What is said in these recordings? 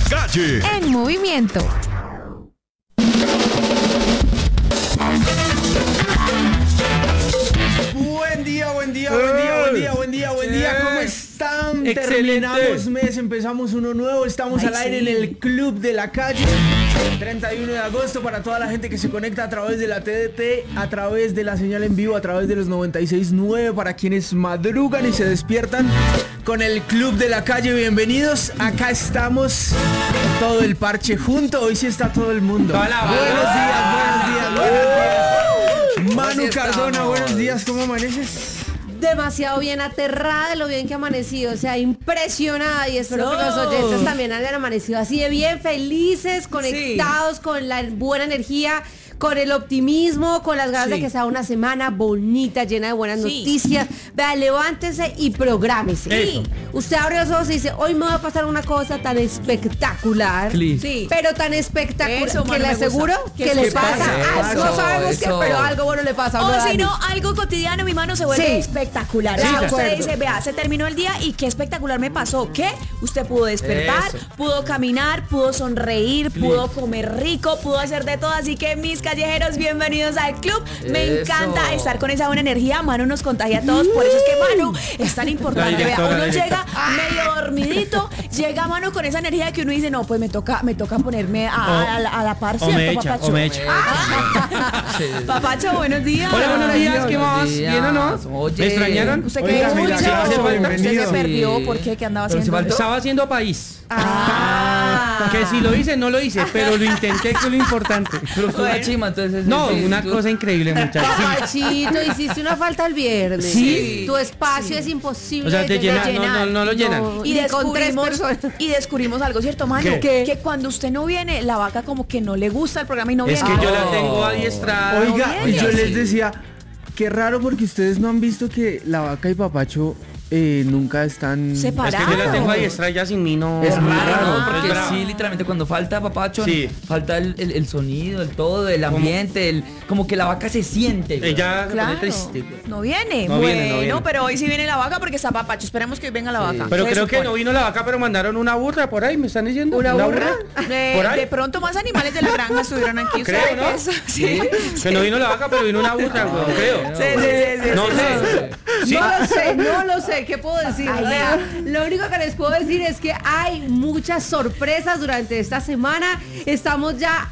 Calle en movimiento. Buen día, ¿cómo están? Excelente. Terminamos mes, empezamos uno nuevo, estamos al aire en el Club de la Calle. 31 de agosto para toda la gente que se conecta a través de la TDT, a través de la señal en vivo, a través de los 96.9, para quienes madrugan y se despiertan con el Club de la Calle. Bienvenidos, acá estamos todo el parche junto, hoy sí está todo el mundo. Buenos días. Manu Cardona, buenos días, ¿cómo amaneces? Demasiado bien, aterrada de lo bien que ha amanecido, o sea, impresionada, y espero que los oyentes también hayan amanecido así de bien, felices, conectados con la buena energía, con el optimismo, con las ganas de que sea una semana bonita, llena de buenas noticias. Vea, levántese y prográmese. Usted abre los ojos y dice, hoy me va a pasar una cosa tan espectacular, pero tan espectacular, que le aseguro que le pasa algo. No sabemos qué, pero algo bueno le pasa. O si no, algo cotidiano, mi mano se vuelve espectacular. Usted dice, vea, se terminó el día y qué espectacular me pasó. ¿Qué? Usted pudo despertar, pudo caminar, pudo sonreír, pudo comer rico, pudo hacer de todo. Así que mis callejeros, bienvenidos al club. Me encanta estar con esa buena energía. Manu nos contagia a todos, por eso es que Manu es tan importante. Vea, uno llega medio dormidito, llega Manu con esa energía que uno dice, no, pues me toca ponerme a la par, ¿cierto, Papacho? Papacho, buenos días. Hola, buenos días, ¿qué más? ¿Bien o no? Oye, ¿me extrañaron? ¿Usted qué hizo? Usted se perdió, ¿por qué? ¿Qué andaba haciendo? Estaba haciendo país. Que si lo hice, no lo hice, pero lo intenté, que es lo importante. Pero fue una chima, entonces. No, una cosa increíble, muchachos. Papachito, hiciste una falta el viernes. Sí. Tu espacio es imposible. O sea, te llenan, no lo llenan. Y descubrimos algo, ¿cierto, Manu? Que cuando usted no viene, la vaca como que no le gusta el programa y no viene. Es que yo la tengo adiestrada. Oiga, yo les decía, qué raro porque ustedes no han visto que la vaca y Papacho nunca están separados. Es que yo la tengo adiestrada ya sin mí, no. Es raro, ¿no? ¿no? Porque sí, literalmente cuando falta Papacho, falta el sonido, el todo, el ambiente, como que la vaca se siente. Ella claro, se pone triste. No viene. No viene. Pero hoy sí viene la vaca porque está Papacho. Esperemos que hoy venga la vaca. Pero creo que no vino la vaca, pero mandaron una burra por ahí, me están diciendo. ¿Una burra? De pronto más animales de la granja estuvieron aquí. Creo, ¿no? Eso? Sí. Que no vino la vaca, pero vino una burra, creo. Sí. No sé. Sí. No lo sé, ¿qué puedo decir? Lo único que les puedo decir es que hay muchas sorpresas durante esta semana. Estamos ya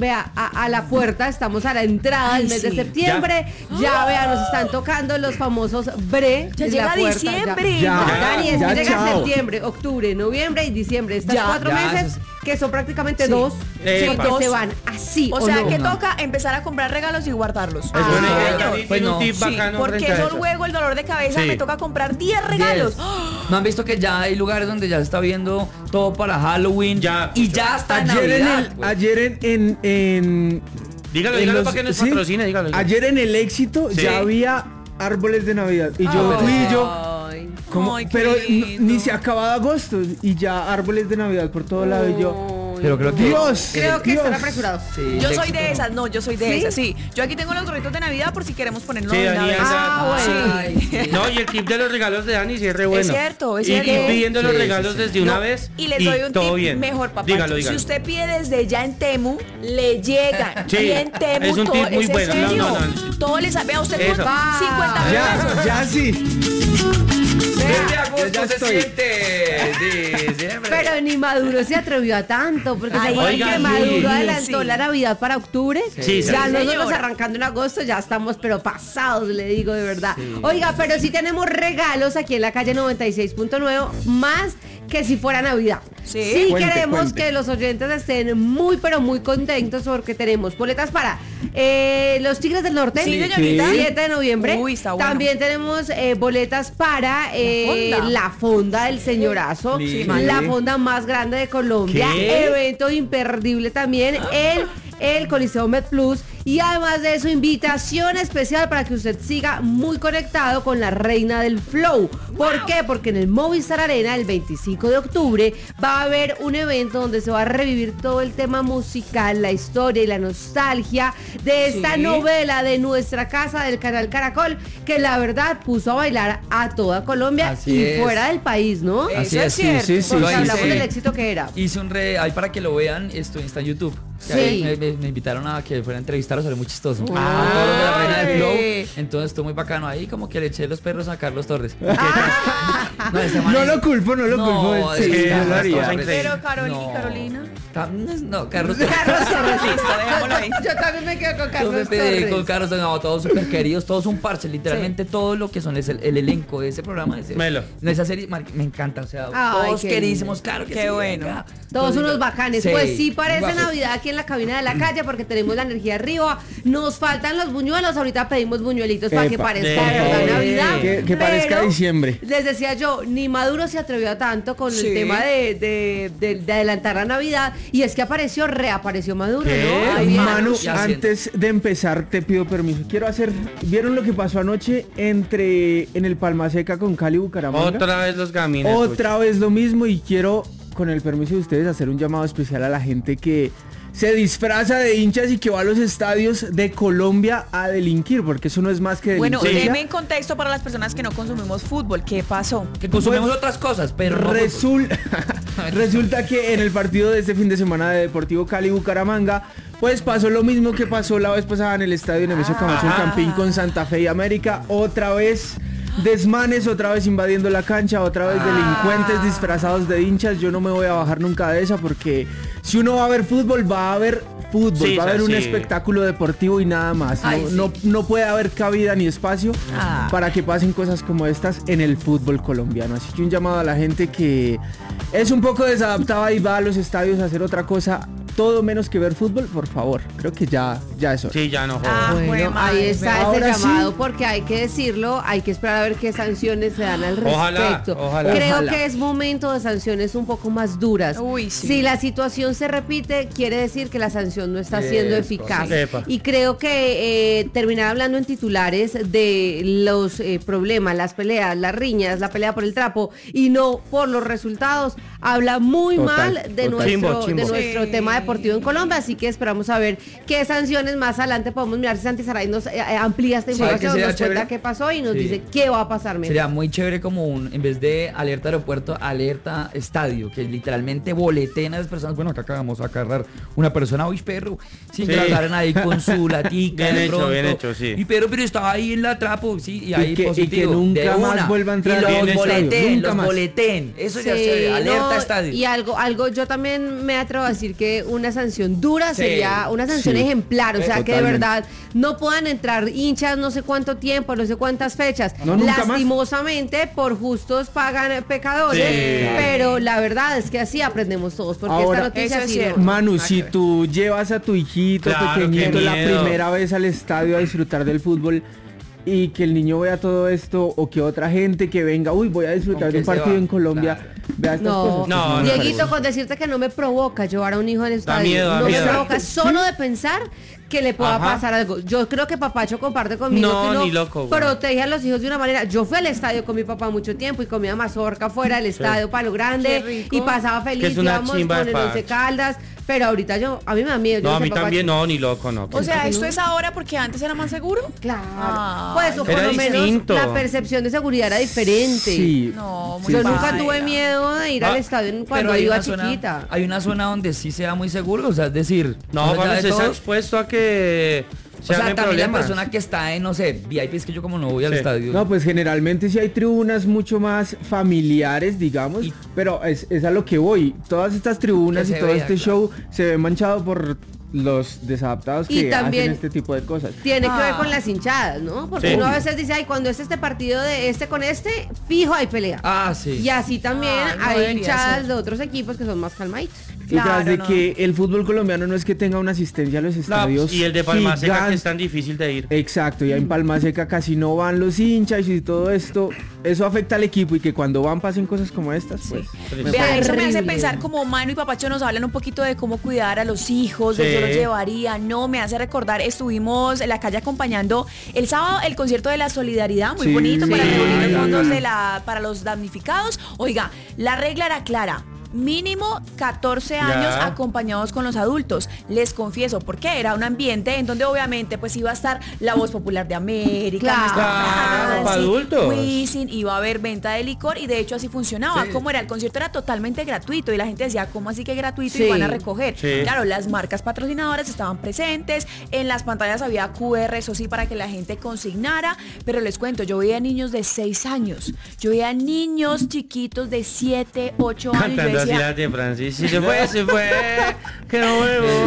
a la puerta, estamos a la entrada del mes de septiembre. Ya vea, nos están tocando los famosos bre. Ya llega diciembre. Dani, es que llega septiembre, octubre, noviembre y diciembre. Estas 4 meses que son prácticamente 2 que se van así. O sea que toca empezar a comprar regalos y guardarlos. Pues no. Porque eso luego el dolor de cabeza me toca comprar 10 regalos. ¿No han visto que ya hay lugares donde ya se está viendo todo para Halloween? Ya está Navidad. Ayer en Dígalo para que nos patrocine, dígalo. Ayer en El Éxito ya había árboles de Navidad. Y yo fui y yo... Pero ni se acababa agosto y ya árboles de Navidad por todo lado y yo... Pero creo que están apresurados. Sí, yo soy de esas, esas, sí. Yo aquí tengo los gorritos de Navidad por si queremos ponerlos de Navidad. No, y el tip de los regalos de Dani sí es re bueno. Es cierto. Y pidiendo los regalos desde una vez. Y les doy un tip mejor, papá. Dígalo. Si usted pide desde ya en Temu, le llegan. Sí, y en Temu es un tip muy bueno. Todo les sabe a usted por 50 pesos. Ya sí. Desde agosto se siente diciembre. Pero ni Maduro se atrevió a tanto, porque se acuerdan que Maduro adelantó la Navidad para octubre. Ya nosotros arrancando en agosto ya estamos pero pasados, le digo de verdad. Oiga, pero sí tenemos regalos aquí en la calle 96.9, más que si fuera Navidad. Sí, queremos que los oyentes estén muy pero muy contentos porque tenemos boletas para los Tigres del Norte, 7 de noviembre. Uy, está bueno. También tenemos boletas para la fonda del señorazo, la fonda más grande de Colombia, evento imperdible también, el Coliseo MedPlus. Y además de eso, invitación especial para que usted siga muy conectado con la reina del flow, ¿Por qué? Porque en el Movistar Arena el 25 de octubre va a haber un evento donde se va a revivir todo el tema musical, la historia y la nostalgia de esta novela de Nuestra Casa del canal Caracol, que la verdad puso a bailar a toda Colombia fuera del país, ¿no? Así Eso es, es cierto. sí. Porque hablamos del éxito que era. Hice ahí para que lo vean, esto está en YouTube. Sí. Me invitaron a que fuera a entrevistar, eso era muy chistoso. Con todos los de la Reina del Flow. Entonces estuvo muy bacano ahí, como que le eché los perros a Carlos Torres. No lo culpo. Es Sí, que yo lo haría. Pero Carolina. No, Carlos Torres. Carlos Torres. Listo, dejémoslo ahí. Yo también me quedo con Yo Carlos me pedí Torres. con Carlos, no, todos súper queridos, todos un parche, literalmente todo lo que son el elenco de ese programa, Melo. de esa serie, me encanta, o sea, Ay, todos qué queridísimos, claro que Qué sí. bueno. venga. Todos Entonces, unos bacanes. sí, Pues sí parece bajo. Navidad aquí en la cabina de la calle porque tenemos la energía arriba. Nos faltan los buñuelos. Ahorita pedimos buñuelitos para que Epa. parezca de verdad Sí. Navidad. Que parezca Pero diciembre. Les decía yo, ni Maduro se atrevió a tanto con el Sí. tema de adelantar la Navidad. Y es que reapareció Maduro, ¿Qué? ¿no? Ay, Bien. Manu, Ya antes de empezar te pido permiso. ¿Vieron lo que pasó anoche en el Palma Seca con Cali y Bucaramanga? Otra vez los gamines. Otra vez lo mismo y quiero, con el permiso de ustedes, hacer un llamado especial a la gente que se disfraza de hinchas y que va a los estadios de Colombia a delinquir, porque eso no es más que Bueno, delincuencia. denme en contexto para las personas que no consumimos fútbol. ¿Qué pasó? Que consumimos Pues, otras cosas, pero no Resulta que en el partido de este fin de semana de Deportivo Cali Bucaramanga, pues pasó lo mismo que pasó la vez pasada en el estadio Nemesio Camacho en Campín con Santa Fe y América. Otra vez desmanes, otra vez invadiendo la cancha, otra vez delincuentes disfrazados de hinchas. Yo no me voy a bajar nunca de esa, porque si uno va a ver fútbol, va a haber fútbol, Sí, va a haber un sí. espectáculo deportivo y nada más. Ay, No puede haber cabida ni espacio para que pasen cosas como estas en el fútbol colombiano. Así que un llamado a la gente que es un poco desadaptada y va a los estadios a hacer otra cosa, todo menos que ver fútbol, por favor. Creo que ya es hora. Sí, ya no jodas. Ah, Bueno, Jue madre. ahí está ese Ahora sí. llamado, porque hay que decirlo, hay que esperar a ver qué sanciones se dan al Ojalá, respecto. ojalá. Creo Ojalá. que es momento de sanciones un poco más duras. Uy, sí. Si la situación se repite, quiere decir que la sanción no está siendo eficaz. Epa. Y creo que terminar hablando en titulares de los problemas, las peleas, las riñas, la pelea por el trapo y no por los resultados, habla muy Total, mal de total. nuestro, Chimbo. de nuestro Sí. tema deportivo en Colombia. Así que esperamos a ver qué sanciones más adelante podemos mirar si Santi Saray nos amplía esta ¿Sabe qué información, sería nos cuenta chévere? qué pasó y nos Sí. dice qué va a pasar. Sería muy chévere como en vez de alerta aeropuerto, alerta estadio, que literalmente boleteen a las personas. Bueno, acá vamos a agarrar una persona, uy, perro, sí, que la agarren ahí con su latica. Bien de hecho, pronto. bien hecho, sí. Y pero estaba ahí en la trapo, sí, y ahí que positivo. nunca de más una. vuelva a entrar y a un los estadio, boleteen, nunca los más. boleteen. Eso ya es Sí, chévere, alerta no, estadio. Y algo, yo también me atrevo a decir que una sanción dura Sí, sería una sanción sí. ejemplar, o sea, que de Totalmente. verdad no puedan entrar hinchas no sé cuánto tiempo, no sé cuántas fechas. No, nunca más. Lastimosamente, por justos pagan pecadores, Sí. pero la verdad es que así aprendemos todos, porque Ahora, esta noticia eso es sí cierto. Manu, si tú llevas a tu hijito Claro, pequeñito qué la miedo. primera vez al estadio a disfrutar del fútbol y que el niño vea todo esto, o que otra gente que venga, uy, voy a disfrutar ¿Con de un qué se partido va? en Colombia, Claro. vea estas No, cosas. No, me Dieguito, parece. con decirte que no me provoca llevar a un hijo al estadio. miedo, da no miedo. me provoca solo de pensar que le pueda Ajá. pasar algo. Yo creo que Papacho comparte conmigo No, que uno ni loco, güey. protege a los hijos de una manera. Yo fui al estadio con mi papá mucho tiempo y comía mazorca fuera del estadio, Palo Qué Grande, rico. y pasaba feliz, Que es una íbamos chimba con de el Once parche. Caldas, pero ahorita a mí me da miedo. Yo No, le a mí decía, "Papacho, también, no, ni loco, no. O sea, ¿esto es ahora porque antes era más seguro? Claro. Ay, Pues o por Era lo menos distinto. la percepción de seguridad era diferente. Sí. No, muy Yo nunca baila. tuve miedo de ir al estadio cuando hay iba una zona- chiquita. hay una zona donde sí sea muy seguro, o sea, es decir, No, más allá Pablo, de se está todo, expuesto a que o se sea, armen también la problemas. persona que está en, no sé, VIP, es que yo como no voy al Sí. estadio. No, pues generalmente sí hay tribunas mucho más familiares, digamos, Y- pero es a lo que voy. Todas estas tribunas Que y se todo vea, este claro. show se ve manchado por los desadaptados Y que también hacen este tipo de cosas. Tiene que ver Ah. con las hinchadas, ¿no? Porque Sí. uno a veces dice, ay, cuando es este partido de este con este, fijo hay pelea. Ah, sí. Y así también Ah, no hay debería hinchadas ser. de otros equipos que son más calmaditos. Y tras de que el fútbol colombiano no es que tenga una asistencia a los estadios. Y el de Palma Seca que es tan difícil de ir. Exacto, y en Palma Seca casi no van los hinchas y todo esto. Eso afecta al equipo y que cuando van pasen cosas como estas, pues. Vea, eso me hace pensar como Manu y Papacho nos hablan un poquito de cómo cuidar a los hijos, yo los llevaría, no, me hace recordar, estuvimos en la calle acompañando el sábado el concierto de la solidaridad, muy bonito, para reunir los fondos para los damnificados. Oiga, la regla era clara. Mínimo 14 años acompañados con los adultos. Les confieso, porque era un ambiente en donde obviamente pues iba a estar la Voz Popular de América, para adultos. Wisin, iba a haber venta de licor y de hecho así funcionaba. ¿Cómo era? El concierto era totalmente gratuito y la gente decía, ¿cómo así que gratuito? Y van a recoger. Claro, las marcas patrocinadoras estaban presentes, en las pantallas había QR, eso sí, para que la gente consignara, pero les cuento, yo veía niños de 6 años, yo veía niños chiquitos de 7, 8 años. De Francis, si se fue, que no vuelvo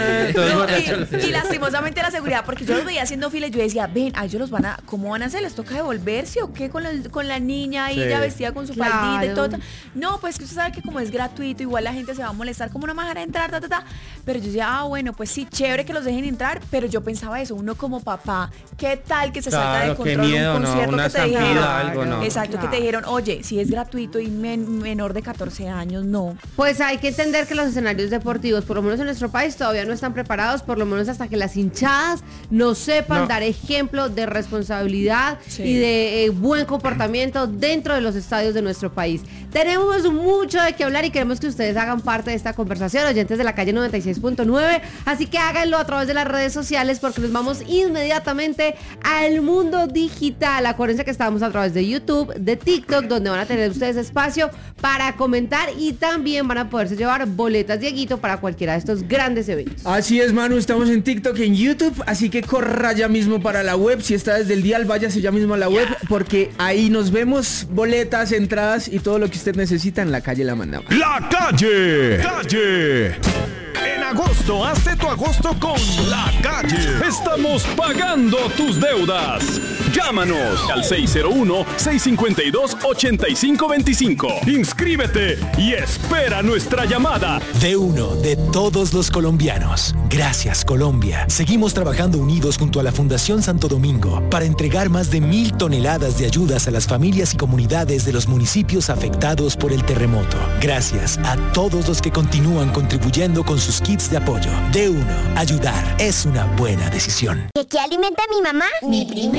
más. Y lastimosamente la seguridad, porque yo los veía haciendo fila y yo decía, ven, a ellos ¿cómo van a hacer? ¿Les toca devolverse o qué con la niña ahí ya vestida con su faldita y todo? No, pues que usted sabe que como es gratuito, igual la gente se va a molestar, como no me dejará entrar, Pero yo decía, bueno, pues sí, chévere que los dejen entrar, pero yo pensaba eso, uno como papá, ¿qué tal que se salga de control un concierto que te dijeron? Exacto, que te dijeron, oye, si es gratuito y menor de 14 años, no. Pues hay que entender que los escenarios deportivos, por lo menos en nuestro país, todavía no están preparados, por lo menos hasta que las hinchadas no sepan dar ejemplo de responsabilidad y de buen comportamiento dentro de los estadios de nuestro país. Tenemos mucho de qué hablar y queremos que ustedes hagan parte de esta conversación, oyentes de la calle 96.9, así que háganlo a través de las redes sociales porque nos vamos inmediatamente al mundo digital. Acuérdense que estamos a través de YouTube, de TikTok, donde van a tener ustedes espacio para comentar y también van a poderse llevar boletas, Dieguito, para cualquiera de estos grandes eventos. Así es, Manu, estamos en TikTok y en YouTube, así que corra ya mismo para la web. Si está desde el dial, váyase ya mismo a la web, porque ahí nos vemos, boletas, entradas y todo lo que usted necesita en la calle La Mandaba. La calle. En agosto, hazte tu agosto con La Calle. Estamos pagando tus deudas. Llámanos al 601-652-8525. Inscríbete y espera nuestra llamada. De uno de todos los colombianos. Gracias, Colombia. Seguimos trabajando unidos junto a la Fundación Santo Domingo para entregar más de 1,000 toneladas de ayudas a las familias y comunidades de los municipios afectados por el terremoto. Gracias a todos los que continúan contribuyendo con sus kits de apoyo. De uno, ayudar es una buena decisión. ¿Qué alimenta a mi mamá? Mi prima.